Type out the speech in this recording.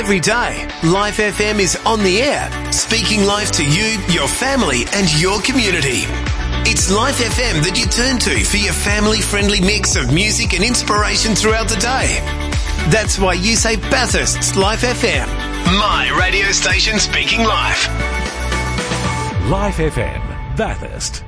Every day, Life FM is on the air, speaking life to you, your family and your community. It's Life FM that you turn to for your family-friendly mix of music and inspiration throughout the day. That's why you say Bathurst's Life FM. My radio station speaking life. Life FM, Bathurst.